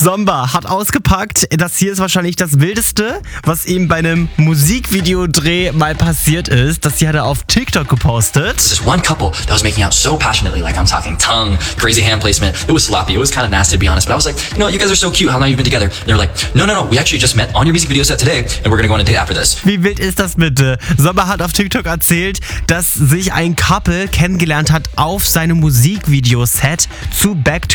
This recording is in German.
Sommer hat ausgepackt. Das hier ist wahrscheinlich das Wildeste, was ihm bei einem Musikvideodreh mal passiert ist. Das hier hat er auf TikTok gepostet. This one couple that was making out so passionately, like I'm talking tongue, crazy hand placement. It was sloppy. It was kind of nasty, to be honest. But I was like, you guys are so cute. How long have you been together? And they were like, no. We actually just met on your music video set today, and we're gonna go on a date after this. Wie wild ist das bitte? Sommer hat auf TikTok erzählt, dass sich ein Couple kennengelernt hat auf seinem Musikvideoset zu Back to